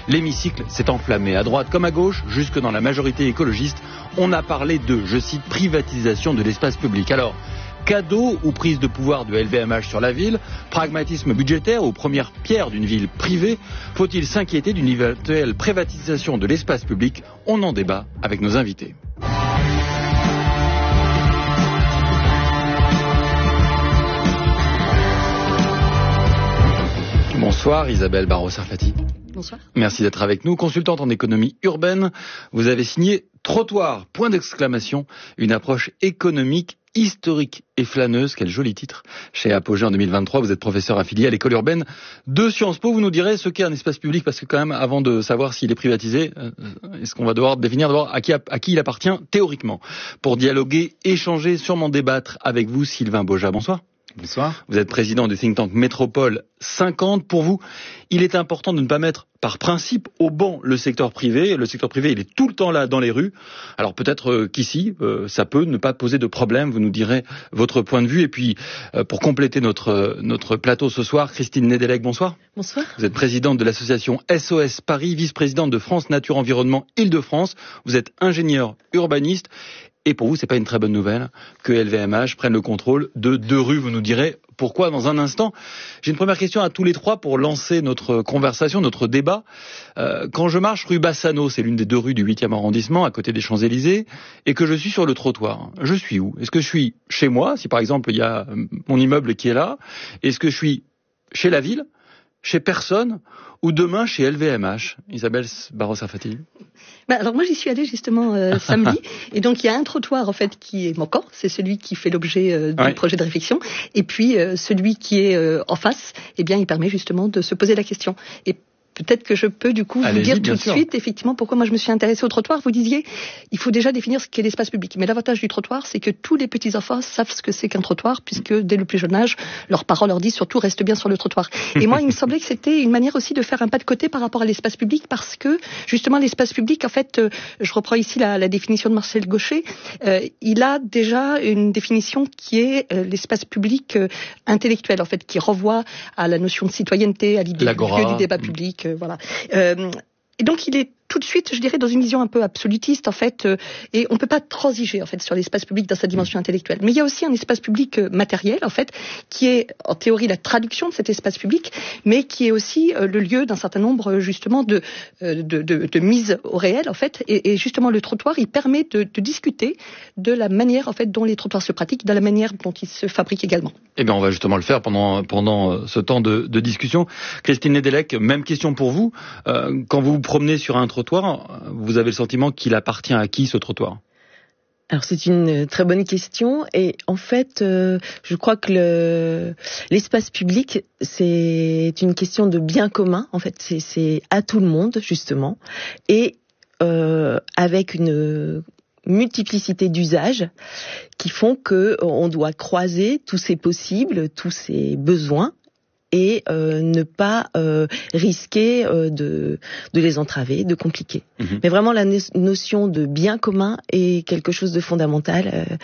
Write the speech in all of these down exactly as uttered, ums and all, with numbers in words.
L'hémicycle s'est enflammé, à droite comme à gauche, jusque dans la majorité écologiste. On a parlé de, je cite, privatisation de l'espace public. Alors, cadeau ou prise de pouvoir de L V M H sur la ville, pragmatisme budgétaire ou première pierre d'une ville privée, faut-il s'inquiéter d'une éventuelle privatisation de l'espace public? On en débat avec nos invités. Bonsoir Isabelle Barraud-Sarfati. Bonsoir. Merci d'être avec nous. Consultante en économie urbaine, vous avez signé Trottoir, point d'exclamation, une approche économique, historique et flâneuse, quel joli titre, chez Apogée en deux mille vingt-trois. Vous êtes professeur affilié à l'école urbaine de Sciences Po. Vous nous direz ce qu'est un espace public, parce que quand même, avant de savoir s'il est privatisé, est-ce qu'on va devoir définir d'abord à qui, à qui il appartient théoriquement? Pour dialoguer, échanger, sûrement débattre avec vous, Sylvain Bauja. Bonsoir. Bonsoir. Vous êtes président du think tank Métropole cinquante. Pour vous, il est important de ne pas mettre par principe au banc le secteur privé. Le secteur privé, il est tout le temps là dans les rues. Alors peut-être euh, qu'ici, euh, ça peut ne pas poser de problème. Vous nous direz votre point de vue. Et puis, euh, pour compléter notre euh, notre plateau ce soir, Christine Nedelec, bonsoir. Bonsoir. Vous êtes présidente de l'association S O S Paris, vice-présidente de France Nature Environnement Île-de-France. Vous êtes ingénieur urbaniste. Et pour vous, c'est pas une très bonne nouvelle que L V M H prenne le contrôle de deux rues. Vous nous direz pourquoi dans un instant. J'ai une première question à tous les trois pour lancer notre conversation, notre débat. Euh, quand je marche rue Bassano, c'est l'une des deux rues du huitième arrondissement, à côté des Champs-Élysées, et que je suis sur le trottoir, je suis où? Est-ce que je suis chez moi, si par exemple il y a mon immeuble qui est là? Est-ce que je suis chez la ville, chez personne, ou demain chez L V M H? Isabelle Barraud-Sarfati. Bah alors moi j'y suis allée justement euh, samedi, et donc il y a un trottoir en fait qui est manquant, c'est celui qui fait l'objet euh, du ouais. projet de réflexion, et puis euh, celui qui est euh, en face, eh bien il permet justement de se poser la question. Et peut-être que je peux du coup Allez-y, vous dire tout de sûr. suite effectivement pourquoi moi je me suis intéressée au trottoir. Vous disiez, il faut déjà définir ce qu'est l'espace public. Mais l'avantage du trottoir, c'est que tous les petits enfants savent ce que c'est qu'un trottoir, puisque dès le plus jeune âge, leurs parents leur disent surtout reste bien sur le trottoir. Et moi, il me semblait que c'était une manière aussi de faire un pas de côté par rapport à l'espace public, parce que justement l'espace public, en fait, euh, je reprends ici la, la définition de Marcel Gauchet, euh, il a déjà une définition qui est euh, l'espace public euh, intellectuel, en fait, qui renvoie à la notion de citoyenneté, à l'idée du lieu du débat public. Euh, voilà. Euh, et donc il est tout de suite, je dirais, dans une vision un peu absolutiste, en fait, euh, et on peut pas transiger, en fait, sur l'espace public dans sa dimension intellectuelle. Mais il y a aussi un espace public euh, matériel, en fait, qui est, en théorie, la traduction de cet espace public, mais qui est aussi euh, le lieu d'un certain nombre, justement, de, euh, de, de, de mise au réel, en fait. Et, et justement, le trottoir, il permet de, de discuter de la manière, en fait, dont les trottoirs se pratiquent, de la manière dont ils se fabriquent également. Eh bien, on va justement le faire pendant pendant ce temps de, de discussion. Christine Nedelec, même question pour vous. Euh, quand vous vous promenez sur un trottoir, vous avez le sentiment qu'il appartient à qui, ce trottoir? Alors c'est une très bonne question, et en fait euh, je crois que le, l'espace public, c'est une question de bien commun, en fait c'est, c'est à tout le monde justement, et euh, avec une multiplicité d'usages qui font que on doit croiser tous ces possibles, tous ces besoins, et euh, ne pas euh, risquer euh, de, de les entraver, de compliquer. Mmh. Mais vraiment, la no- notion de bien commun est quelque chose de fondamental euh,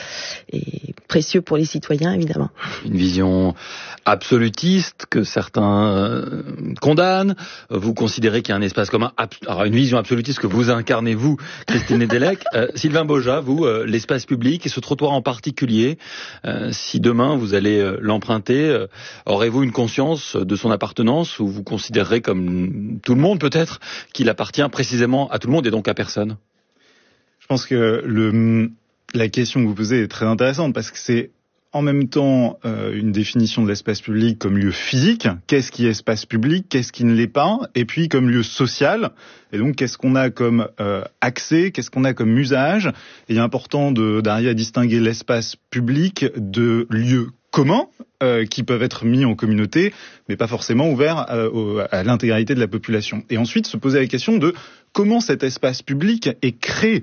et précieux pour les citoyens, évidemment. Une vision absolutiste que certains euh, condamnent. Vous considérez qu'il y a un espace commun. Ab- Alors, une vision absolutiste que vous incarnez, vous, Christine Nedelec. euh, Sylvain Bauja, vous, euh, l'espace public et ce trottoir en particulier, euh, si demain vous allez euh, l'emprunter, euh, aurez-vous une conscience de son appartenance, ou vous considérerez comme tout le monde peut-être qu'il appartient précisément à tout le monde et donc à personne? Je pense que le, la question que vous posez est très intéressante, parce que c'est en même temps euh, une définition de l'espace public comme lieu physique, qu'est-ce qui est espace public, qu'est-ce qui ne l'est pas, et puis comme lieu social, et donc qu'est-ce qu'on a comme euh, accès, qu'est-ce qu'on a comme usage. Et il est important de, d'arriver à distinguer l'espace public de lieux communs, euh, qui peuvent être mis en communauté, mais pas forcément ouverts à, à l'intégralité de la population. Et ensuite se poser la question de comment cet espace public est créé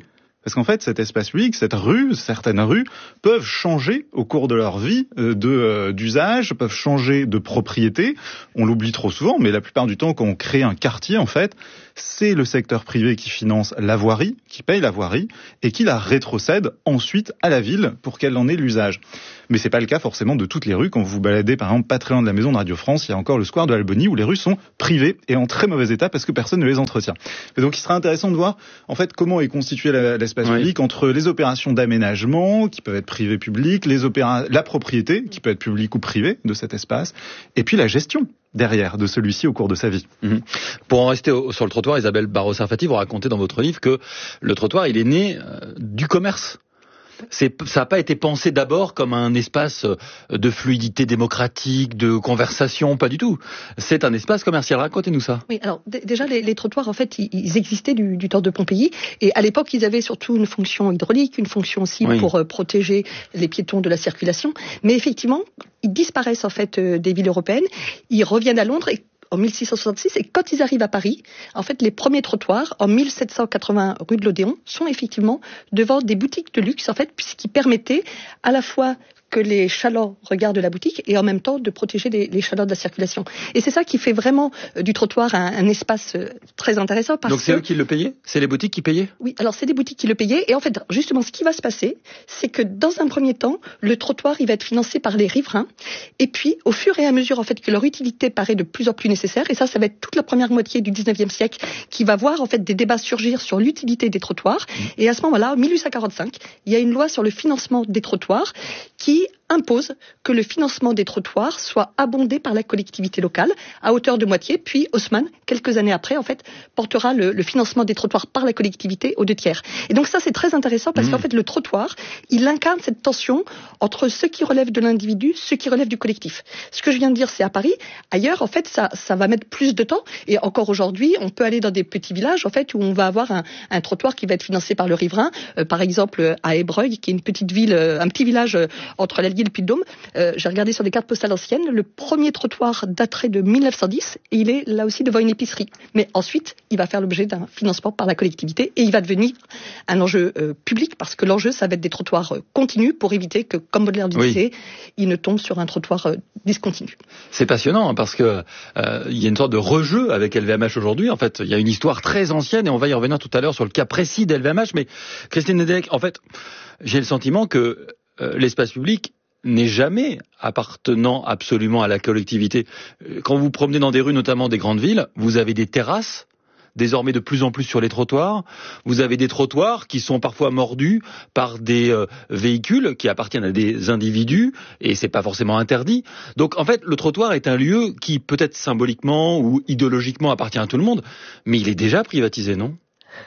Parce qu'en fait, cet espace public, cette rue, certaines rues, peuvent changer au cours de leur vie de euh, d'usage, peuvent changer de propriété. On l'oublie trop souvent, mais la plupart du temps, quand on crée un quartier, en fait, c'est le secteur privé qui finance la voirie, qui paye la voirie, et qui la rétrocède ensuite à la ville pour qu'elle en ait l'usage. Mais c'est pas le cas forcément de toutes les rues. Quand vous vous baladez, par exemple, pas très loin de la maison de Radio France, il y a encore le square de l'Albonie où les rues sont privées et en très mauvais état parce que personne ne les entretient. Et donc, il sera intéressant de voir, en fait, comment est constitué l'espace oui. public entre les opérations d'aménagement, qui peuvent être privées, publiques, les opéra- la propriété, qui peut être publique ou privée de cet espace, et puis la gestion derrière de celui-ci au cours de sa vie. Mmh. Pour en rester au, sur le trottoir, Isabelle Barraud-Sarfati, vous racontez dans votre livre que le trottoir, il est né euh, du commerce. C'est, ça n'a pas été pensé d'abord comme un espace de fluidité démocratique, de conversation, pas du tout. C'est un espace commercial. Racontez-nous ça. Oui, alors d- déjà les, les trottoirs, en fait, ils, ils existaient du, du temps de Pompéi, et à l'époque, ils avaient surtout une fonction hydraulique, une fonction aussi oui. pour euh, protéger les piétons de la circulation. Mais effectivement, ils disparaissent en fait euh, des villes européennes. Ils reviennent à Londres et en mille six cent soixante-six, et quand ils arrivent à Paris, en fait, les premiers trottoirs, en mille sept cent quatre-vingts rue de l'Odéon, sont effectivement devant des boutiques de luxe, en fait, puisqu'ils permettaient à la fois que les chalands regardent la boutique et en même temps de protéger les, les chalands de la circulation. Et c'est ça qui fait vraiment euh, du trottoir un, un espace euh, très intéressant. Parce Donc c'est que... eux qui le payaient ? C'est les boutiques qui payaient ? Oui, alors c'est des boutiques qui le payaient. Et en fait, justement, ce qui va se passer, c'est que dans un premier temps, le trottoir, il va être financé par les riverains. Et puis, au fur et à mesure, en fait, que leur utilité paraît de plus en plus nécessaire, et ça, ça va être toute la première moitié du dix-neuvième siècle, qui va voir, en fait, des débats surgir sur l'utilité des trottoirs. Mmh. Et à ce moment-là, en mille huit cent quarante-cinq, il y a une loi sur le financement des trottoirs qui impose que le financement des trottoirs soit abondé par la collectivité locale à hauteur de moitié, puis Haussmann, quelques années après, en fait, portera le, le financement des trottoirs par la collectivité aux deux tiers. Et donc ça, c'est très intéressant parce mmh. qu'en fait, le trottoir, il incarne cette tension entre ce qui relève de l'individu, ce qui relève du collectif. Ce que je viens de dire, c'est à Paris. Ailleurs, en fait, ça, ça va mettre plus de temps. Et encore aujourd'hui, on peut aller dans des petits villages, en fait, où on va avoir un, un trottoir qui va être financé par le riverain. Euh, par exemple, à Ébreuil, qui est une petite ville, euh, un petit village euh, entre l'Allier et le Puy-de-Dôme. Euh, j'ai regardé sur des cartes postales anciennes, le premier trottoir daterait de mille neuf cent dix et il est là aussi devant une épicerie. Mais ensuite, il va faire l'objet d'un financement par la collectivité et il va devenir un enjeu euh, public parce que l'enjeu, ça va être des trottoirs euh, continus pour éviter que, comme Baudelaire le disait, oui. il ne tombe sur un trottoir euh, discontinu. C'est passionnant hein, parce que euh, il y a une sorte de rejeu avec L V M H aujourd'hui. En fait, il y a une histoire très ancienne et on va y revenir tout à l'heure sur le cas précis d'L V M H. Mais Christine Nedelec, en fait, j'ai le sentiment que euh, l'espace public n'est jamais appartenant absolument à la collectivité. Quand vous vous promenez dans des rues, notamment des grandes villes, vous avez des terrasses, désormais de plus en plus sur les trottoirs. Vous avez des trottoirs qui sont parfois mordus par des euh, véhicules qui appartiennent à des individus, et c'est pas forcément interdit. Donc en fait, le trottoir est un lieu qui peut-être symboliquement ou idéologiquement appartient à tout le monde, mais il est déjà privatisé, non ?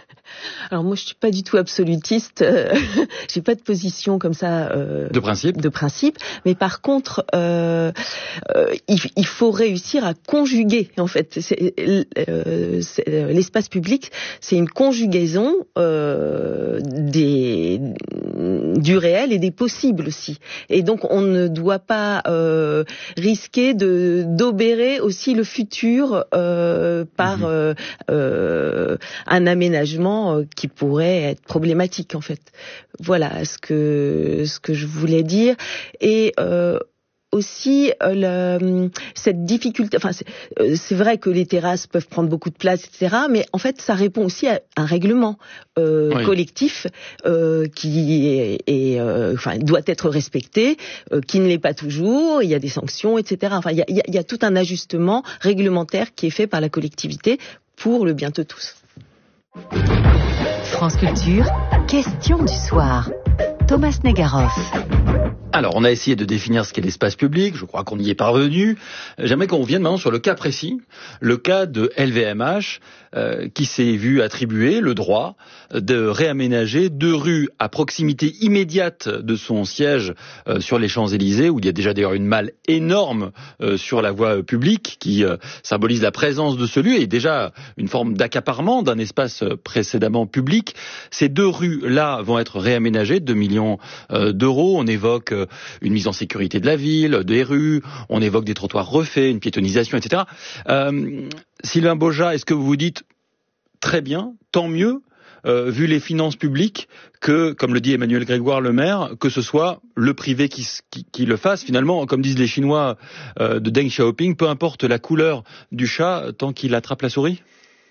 Alors moi je suis pas du tout absolutiste, euh, j'ai pas de position comme ça euh, de principe. De principe, mais par contre euh, euh, il, il faut réussir à conjuguer en fait. C'est, euh, c'est, l'espace public, c'est une conjugaison euh, des du réel et des possibles aussi. Et donc on ne doit pas euh, risquer de d'obérer aussi le futur euh, par mmh. euh, euh, un aménagement qui pourrait être problématique en fait. Voilà ce que ce que je voulais dire. Et euh, aussi euh, le, cette difficulté. Enfin, c'est, euh, c'est vrai que les terrasses peuvent prendre beaucoup de place, et cetera. Mais en fait, ça répond aussi à un règlement euh, oui. collectif euh, qui est, est euh, enfin, doit être respecté, euh, qui ne l'est pas toujours. Il y a des sanctions, et cetera. Enfin, il y a, il y a, il y a tout un ajustement réglementaire qui est fait par la collectivité pour le bien de tous. France Culture, question du soir. Thomas Negaroff. Alors, on a essayé de définir ce qu'est l'espace public, je crois qu'on y est parvenu. J'aimerais qu'on revienne maintenant sur le cas précis, le cas de L V M H, euh, qui s'est vu attribuer le droit de réaménager deux rues à proximité immédiate de son siège euh, sur les Champs-Élysées, où il y a déjà d'ailleurs une malle énorme euh, sur la voie publique qui euh, symbolise la présence de ce lieu et déjà une forme d'accaparement d'un espace précédemment public. Ces deux rues-là vont être réaménagées, deux millions euh, d'euros. On évoque euh, une mise en sécurité de la ville, des rues, on évoque des trottoirs refaits, une piétonisation, et cetera. Euh, Sylvain Baujas, est-ce que vous vous dites très bien, tant mieux, euh, vu les finances publiques, que, comme le dit Emmanuel Grégoire, le maire, que ce soit le privé qui, qui, qui le fasse. Finalement, comme disent les Chinois euh, de Deng Xiaoping, peu importe la couleur du chat, tant qu'il attrape la souris.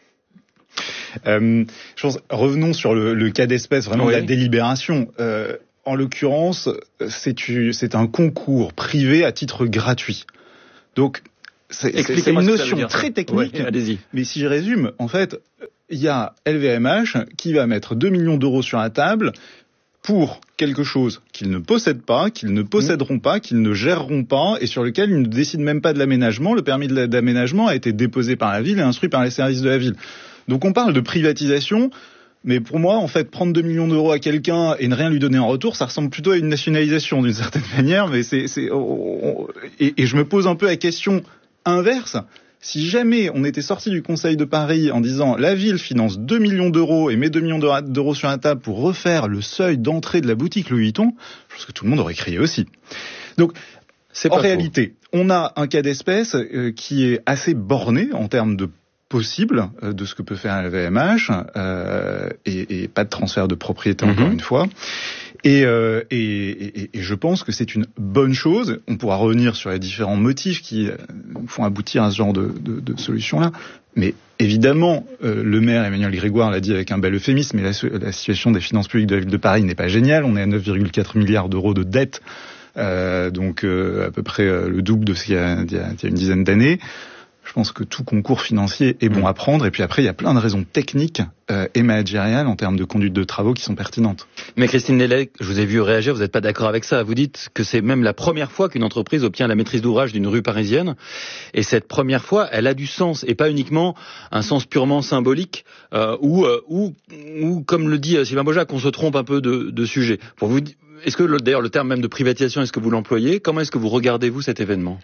Euh, je pense, revenons sur le, le cas d'espèce, vraiment oui. de la délibération. Euh, en l'occurrence, c'est, c'est un concours privé à titre gratuit. Donc, c'est, c'est une notion très technique. Ouais, allez-y. Mais si je résume, en fait, il y a L V M H qui va mettre deux millions d'euros sur la table pour quelque chose qu'ils ne possèdent pas, qu'ils ne posséderont pas, qu'ils ne géreront pas et sur lequel ils ne décident même pas de l'aménagement. Le permis d'aménagement a été déposé par la ville et instruit par les services de la ville. Donc on parle de privatisation, mais pour moi, en fait, prendre deux millions d'euros à quelqu'un et ne rien lui donner en retour, ça ressemble plutôt à une nationalisation d'une certaine manière. Mais c'est, c'est, on, on, et, et je me pose un peu la question inverse. Si jamais on était sorti du Conseil de Paris en disant la ville finance deux millions d'euros et met deux millions d'euros sur la table pour refaire le seuil d'entrée de la boutique Louis Vuitton, je pense que tout le monde aurait crié aussi. Donc, c'est en réalité, faux. On a un cas d'espèce euh, qui est assez borné en termes de possible euh, de ce que peut faire un L V M H euh, et, et pas de transfert de propriété mm-hmm. encore une fois. Et, euh, et, et, et je pense que c'est une bonne chose. On pourra revenir sur les différents motifs qui nous font aboutir à ce genre de, de, de solution-là. Mais évidemment, euh, le maire Emmanuel Grégoire l'a dit avec un bel euphémisme, mais la, la situation des finances publiques de la ville de Paris n'est pas géniale. On est à neuf virgule quatre milliards d'euros de dette, euh, donc euh, à peu près euh, le double de ce qu'il y a, il y a, il y a une dizaine d'années. Je pense que tout concours financier est bon à prendre. Et puis après, il y a plein de raisons techniques euh, et managériales en termes de conduite de travaux qui sont pertinentes. Mais Christine Lelec, je vous ai vu réagir, vous n'êtes pas d'accord avec ça. Vous dites que c'est même la première fois qu'une entreprise obtient la maîtrise d'ouvrage d'une rue parisienne. Et cette première fois, elle a du sens et pas uniquement un sens purement symbolique euh, ou, euh, ou, ou, comme le dit Sylvain Bojac, qu'on se trompe un peu de, de sujet. Pour vous, est-ce que le, d'ailleurs le terme même de privatisation, est-ce que vous l'employez? Comment est-ce que vous regardez, vous, cet événement?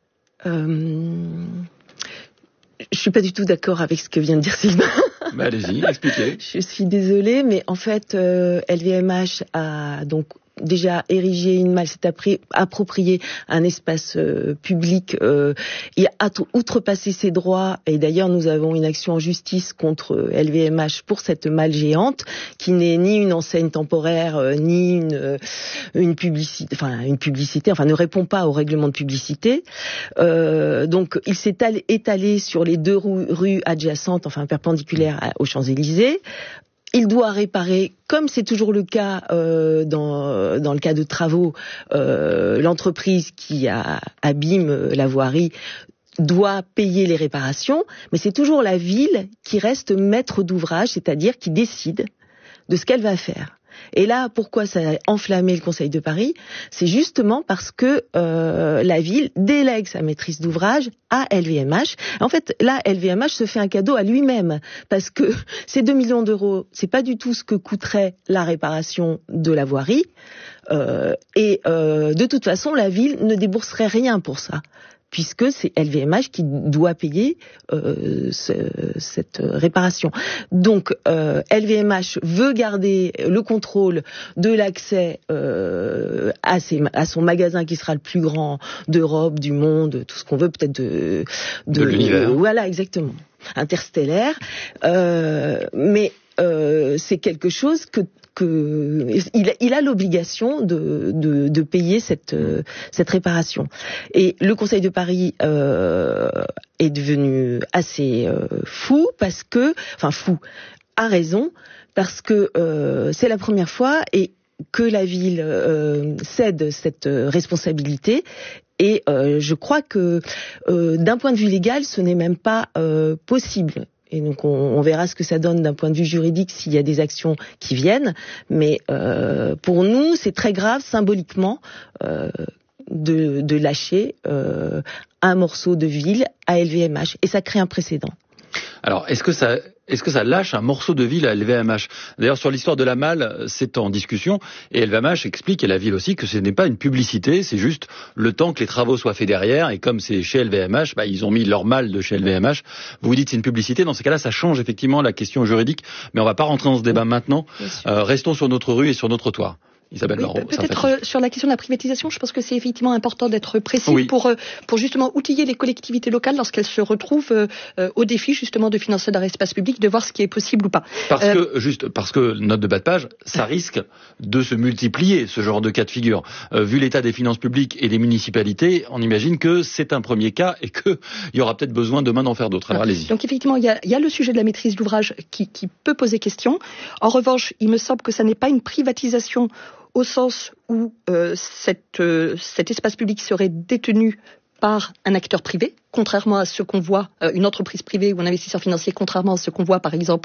euh... Je suis pas du tout d'accord avec ce que vient de dire Sylvain. Bah allez-y, expliquez. Je suis désolée, mais en fait, euh, L V M H a donc déjà érigé une malle, s'est approprié un espace euh, public euh, et a outrepassé ses droits. Et d'ailleurs, nous avons une action en justice contre L V M H pour cette malle géante, qui n'est ni une enseigne temporaire, euh, ni une euh, une publicité, enfin une publicité, enfin ne répond pas au règlement de publicité. Euh, donc, il s'est étalé sur les deux rues, rues adjacentes, enfin perpendiculaires aux Champs-Élysées. Il doit réparer, comme c'est toujours le cas euh, dans dans le cas de travaux, euh, l'entreprise qui a, abîme la voirie doit payer les réparations, mais c'est toujours la ville qui reste maître d'ouvrage, c'est-à-dire qui décide de ce qu'elle va faire. Et là, pourquoi ça a enflammé le Conseil de Paris? C'est justement parce que euh, la ville délègue sa maîtrise d'ouvrage à L V M H. En fait, là, L V M H se fait un cadeau à lui-même, parce que ces deux millions d'euros, c'est pas du tout ce que coûterait la réparation de la voirie. Euh, et euh, de toute façon, la ville ne débourserait rien pour ça, puisque c'est L V M H qui doit payer euh, ce, cette réparation. Donc, euh, L V M H veut garder le contrôle de l'accès euh, à, ses, à son magasin qui sera le plus grand d'Europe, du monde, tout ce qu'on veut, peut-être de... De, de l'univers. Euh, voilà, exactement. Interstellaire. Euh, mais euh, c'est quelque chose que... que il, il a l'obligation de, de, de payer cette, euh, cette réparation. Et le Conseil de Paris euh, est devenu assez euh, fou parce que, enfin fou, a raison, parce que euh, c'est la première fois et que la ville euh, cède cette responsabilité. Et euh, je crois que euh, d'un point de vue légal, ce n'est même pas euh, possible. Et donc on, on verra ce que ça donne d'un point de vue juridique s'il y a des actions qui viennent. Mais euh, pour nous, c'est très grave symboliquement euh, de, de lâcher euh, un morceau de ville à L V M H. Et ça crée un précédent. Alors, est-ce que ça, est-ce que ça lâche un morceau de ville à L V M H? D'ailleurs, sur l'histoire de la malle, c'est en discussion. Et L V M H explique, et la ville aussi, que ce n'est pas une publicité, c'est juste le temps que les travaux soient faits derrière. Et comme c'est chez L V M H, bah, ils ont mis leur malle de chez L V M H. Vous vous dites c'est une publicité. Dans ces cas-là, ça change effectivement la question juridique. Mais on va pas rentrer dans ce débat maintenant. Euh, restons sur notre rue et sur nos trottoirs. Isabelle Oui, Barraud. peut-être euh, sur la question de la privatisation, je pense que c'est effectivement important d'être précis oui. pour euh, pour justement outiller les collectivités locales lorsqu'elles se retrouvent euh, euh, au défi justement de financer leur espace public, de voir ce qui est possible ou pas. Parce euh, que juste parce que note de bas de page, ça risque de se multiplier ce genre de cas de figure. Euh, vu l'état des finances publiques et des municipalités, on imagine que c'est un premier cas et que il y aura peut-être besoin demain d'en faire d'autres. Alors allez-y. Donc effectivement, il y a, il y a le sujet de la maîtrise d'ouvrage qui, qui peut poser question. En revanche, il me semble que ça n'est pas une privatisation au sens où euh, cette, euh, cet espace public serait détenu par un acteur privé, contrairement à ce qu'on voit, euh, une entreprise privée ou un investisseur financier, contrairement à ce qu'on voit par exemple